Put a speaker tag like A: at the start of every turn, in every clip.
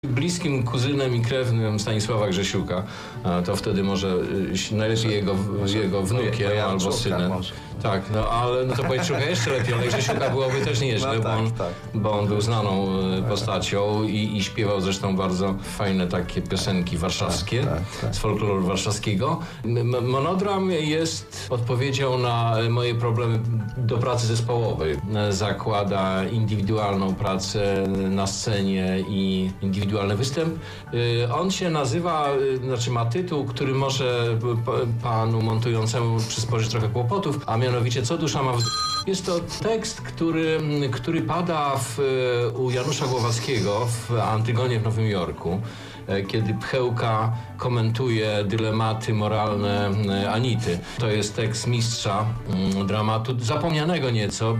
A: bliskim kuzynem i krewnym Stanisława Grzesiuka, to wtedy może najlepiej jego wnukiem albo synem. Może. Tak, no ale to Wojczuka jeszcze lepiej, ale Grzesiuka byłoby też nieźle, no, bo on był znaną postacią i śpiewał zresztą bardzo fajne takie piosenki warszawskie, z folkloru warszawskiego. Monodram jest odpowiedzią na moje problemy do pracy zespołowej. Zakłada indywidualną pracę na scenie i indywidualny występ. On się nazywa, ma tytuł, który może panu montującemu przysporzyć trochę kłopotów, a mianowicie Co dusza ma w... Jest to tekst, który pada u Janusza Głowackiego w Antygonie w Nowym Jorku, kiedy Pchełka komentuje dylematy moralne Anity. To jest tekst mistrza dramatu, zapomnianego nieco,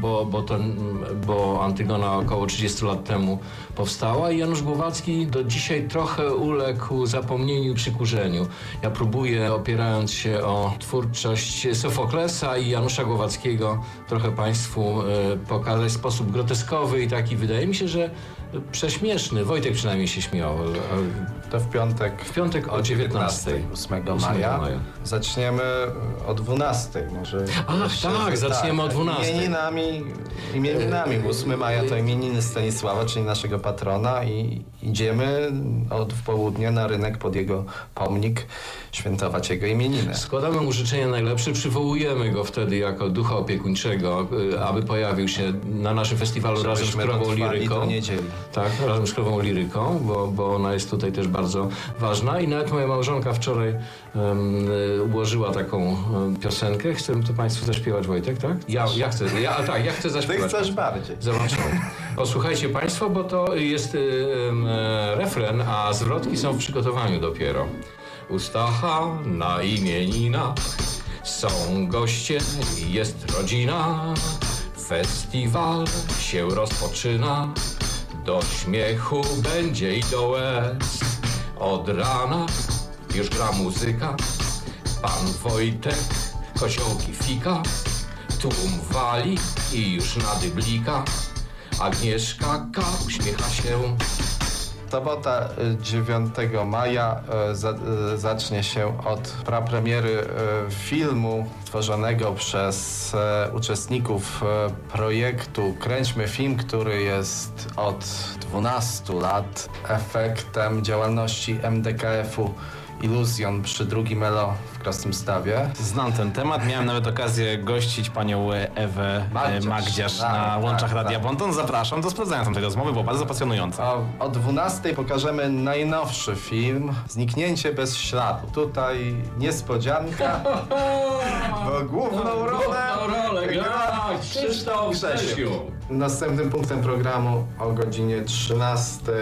A: bo Antygona około 30 lat temu powstała i Janusz Głowacki do dzisiaj trochę uległ zapomnieniu i przykurzeniu. Ja próbuję, opierając się o twórczość Sofoklesa i Janusza Głowackiego, trochę Państwu pokazać w sposób groteskowy i taki, wydaje mi się, że prześmieszny. Wojtek przynajmniej się śmiał.
B: To w piątek.
A: W piątek o 19.
B: 8 maja. Zaczniemy o 12. Może.
A: Ach, tak, zaczniemy o 12.
B: Imieninami. 8 maja to imieniny Stanisława, czyli naszego patrona, i idziemy w południe na rynek pod jego pomnik świętować jego imieniny.
A: Składamy mu życzenia najlepsze, przywołujemy go wtedy jako ducha opiekuńczego, aby pojawił się na naszym festiwalu razem z Krową Liryką.
B: Do niedzieli.
A: Tak, razem z Krową Liryką, bo ona jest tutaj też bardzo ważna i nawet moja małżonka wczoraj ułożyła taką piosenkę. Chcę to Państwu zaśpiewać, Wojtek, tak? Ja chcę zaśpiewać.
B: Ty chcesz bardziej.
A: Zobaczymy. Posłuchajcie Państwo, bo to jest refren, a zwrotki są w przygotowaniu dopiero. U Stacha na imieninach są goście, jest rodzina. Festiwal się rozpoczyna. Do śmiechu będzie i do łez. Od rana już gra muzyka. Pan Wojtek koziołki fika. Tłum wali i już na dyblika. Agnieszka K. uśmiecha się.
B: Sobota 9 maja zacznie się od prapremiery filmu stworzonego przez uczestników projektu Kręćmy Film, który jest od 12 lat efektem działalności MDKF-u Iluzjon przy drugim ELO w Krasnymstawie.
C: Znam ten temat, miałem nawet okazję gościć panią Ewę Magdziarz na łączach Radia Bonton. Zapraszam do sprawdzenia tamtej rozmowy, bo bardzo pasjonująca.
B: O 12 pokażemy najnowszy film Zniknięcie bez śladu. Tutaj niespodzianka, bo główną rolę gra
A: Krzysztof Grzesiu.
B: Następnym punktem programu o godzinie 13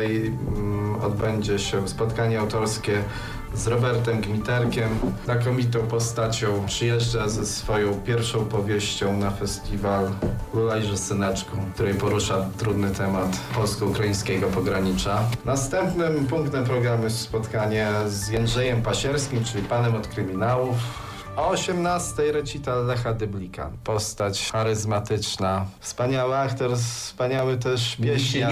B: odbędzie się spotkanie autorskie z Robertem Gmiterkiem, znakomitą postacią. Przyjeżdża ze swoją pierwszą powieścią na festiwal Lulajże Syneczku, której porusza trudny temat polsko-ukraińskiego pogranicza. Następnym punktem programu jest spotkanie z Jędrzejem Pasierskim, czyli panem od kryminałów. O 18 recital Lecha Dyblika. Postać charyzmatyczna, wspaniały aktor, wspaniały też pieśniarz.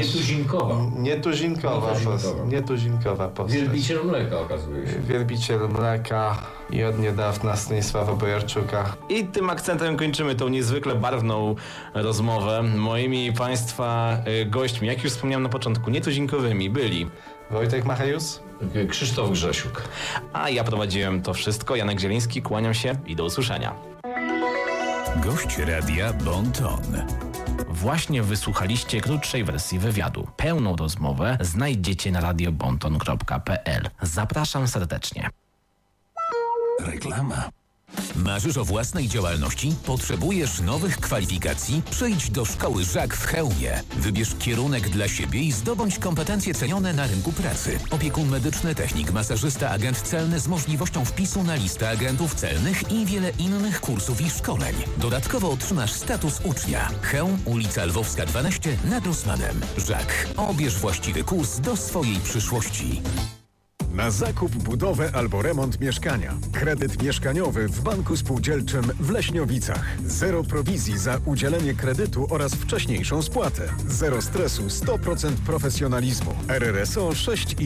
B: Nietuzinkowa postać.
A: Wielbiciel mleka okazuje się.
B: Wielbiciel mleka i od niedawna Stanisława Bojarczuka.
C: I tym akcentem kończymy tą niezwykle barwną rozmowę. Moimi Państwa gośćmi, jak już wspomniałem na początku, nietuzinkowymi byli
B: Wojtek Machajus,
A: Krzysztof Grzesiuk.
C: A ja prowadziłem to wszystko, Janek Zieliński, kłaniam się i do usłyszenia.
D: Gość Radia Bonton.
C: Właśnie wysłuchaliście krótszej wersji wywiadu. Pełną rozmowę znajdziecie na radiobonton.pl. Zapraszam serdecznie.
D: Reklama. Marzysz o własnej działalności? Potrzebujesz nowych kwalifikacji? Przyjdź do szkoły Żak w Chełmie. Wybierz kierunek dla siebie i zdobądź kompetencje cenione na rynku pracy. Opiekun medyczny, technik, masażysta, agent celny z możliwością wpisu na listę agentów celnych i wiele innych kursów i szkoleń. Dodatkowo otrzymasz status ucznia. Chełm, ulica Lwowska 12 nad Rosmanem. Żak. Obierz właściwy kurs do swojej przyszłości.
E: na zakup, budowę albo remont mieszkania. Kredyt mieszkaniowy w Banku Spółdzielczym w Leśniowicach. 0 prowizji za udzielenie kredytu oraz wcześniejszą spłatę. 0 stresu, 100% profesjonalizmu. RRSO 6